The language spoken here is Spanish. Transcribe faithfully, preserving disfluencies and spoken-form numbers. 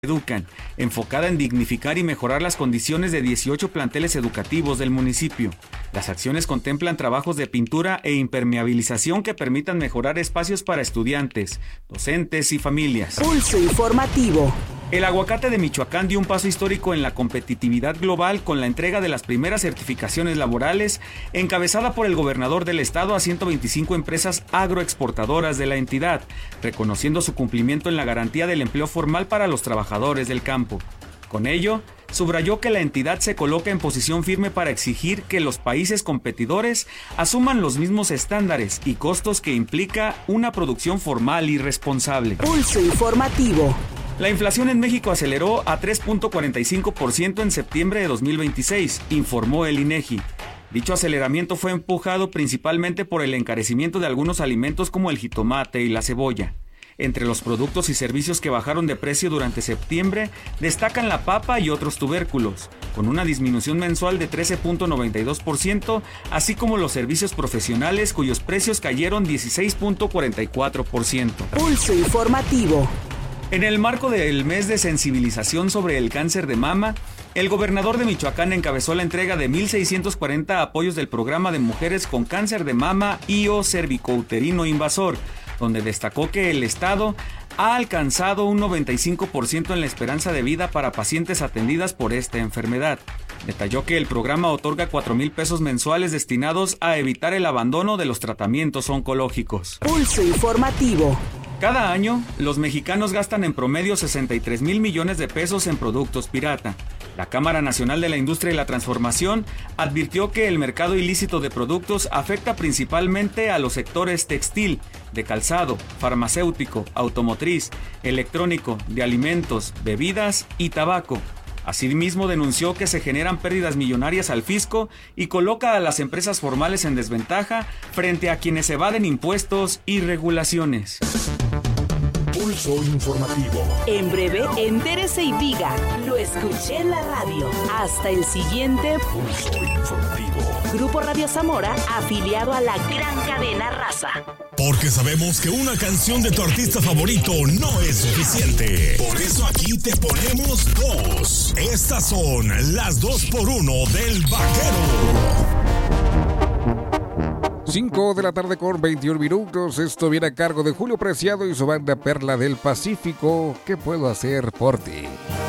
Educan, enfocada en dignificar y mejorar las condiciones de dieciocho planteles educativos del municipio. Las acciones contemplan trabajos de pintura e impermeabilización que permitan mejorar espacios para estudiantes, docentes y familias. Pulso informativo. El aguacate de Michoacán dio un paso histórico en la competitividad global con la entrega de las primeras certificaciones laborales, encabezada por el gobernador del estado a ciento veinticinco empresas agroexportadoras de la entidad, reconociendo su cumplimiento en la garantía del empleo formal para los trabajadores del campo. Con ello, subrayó que la entidad se coloca en posición firme para exigir que los países competidores asuman los mismos estándares y costos que implica una producción formal y responsable. Pulso informativo. La inflación en México aceleró a tres punto cuarenta y cinco por ciento en septiembre de dos mil veintiséis, informó el INEGI. Dicho aceleramiento fue empujado principalmente por el encarecimiento de algunos alimentos como el jitomate y la cebolla. Entre los productos y servicios que bajaron de precio durante septiembre, destacan la papa y otros tubérculos, con una disminución mensual de trece punto noventa y dos por ciento, así como los servicios profesionales cuyos precios cayeron dieciséis punto cuarenta y cuatro por ciento. Pulso informativo. En el marco del mes de sensibilización sobre el cáncer de mama, el gobernador de Michoacán encabezó la entrega de mil seiscientos cuarenta apoyos del programa de mujeres con cáncer de mama y o cervicouterino invasor, donde destacó que el estado ha alcanzado un noventa y cinco por ciento en la esperanza de vida para pacientes atendidas por esta enfermedad. Detalló que el programa otorga cuatro mil pesos mensuales destinados a evitar el abandono de los tratamientos oncológicos. Pulso informativo. Cada año, los mexicanos gastan en promedio sesenta y tres mil millones de pesos en productos pirata. La Cámara Nacional de la Industria y la Transformación advirtió que el mercado ilícito de productos afecta principalmente a los sectores textil, de calzado, farmacéutico, automotriz, electrónico, de alimentos, bebidas y tabaco. Asimismo, denunció que se generan pérdidas millonarias al fisco y coloca a las empresas formales en desventaja frente a quienes evaden impuestos y regulaciones. Pulso informativo. En breve, entérese y diga, lo escuché en la radio. Hasta el siguiente Pulso informativo. Grupo Radio Zamora, afiliado a la gran cadena Raza. Porque sabemos que una canción de tu artista favorito no es suficiente. Por eso aquí te ponemos dos. Estas son las dos por uno del Vaquero. cinco de la tarde con veintiún minutos. Esto viene a cargo de Julio Preciado y su banda Perla del Pacífico. ¿Qué puedo hacer por ti?